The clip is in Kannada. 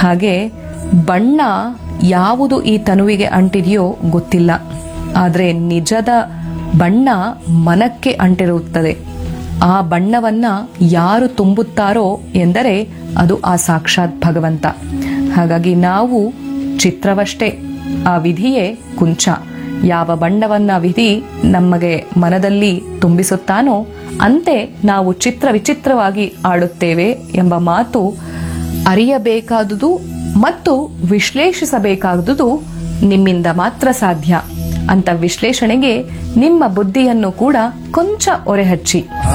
ಹಾಗೆ ಬಣ್ಣ ಯಾವುದು ಈ ತನುವಿಗೆ ಅಂಟಿದೆಯೋ ಗೊತ್ತಿಲ್ಲ, ಆದರೆ ನಿಜದ ಬಣ್ಣ ಮನಕ್ಕೆ ಅಂಟಿರುತ್ತದೆ. ಆ ಬಣ್ಣವನ್ನ ಯಾರು ತುಂಬುತ್ತಾರೋ ಎಂದರೆ ಅದು ಆ ಸಾಕ್ಷಾತ್ ಭಗವಂತ. ಹಾಗಾಗಿ ನಾವು ಚಿತ್ರವಷ್ಟೇ, ಆ ವಿಧಿಯೇ ಕುಂಚ. ಯಾವ ಬಣ್ಣವನ್ನ ವಿಧಿ ನಮಗೆ ಮನದಲ್ಲಿ ತುಂಬಿಸುತ್ತಾನೋ ಅಂತೆ ನಾವು ಚಿತ್ರ ವಿಚಿತ್ರವಾಗಿ ಆಡುತ್ತೇವೆ ಎಂಬ ಮಾತು ಅರಿಯಬೇಕಾದುದು ಮತ್ತು ವಿಶ್ಲೇಷಿಸಬೇಕಾದುದು ನಿಮ್ಮಿಂದ ಮಾತ್ರ ಸಾಧ್ಯ. ಅಂತ ವಿಶ್ಲೇಷಣೆಗೆ ನಿಮ್ಮ ಬುದ್ಧಿಯನ್ನು ಕೂಡ ಕೊಂಚ ಒರೆಹಚ್ಚಿ.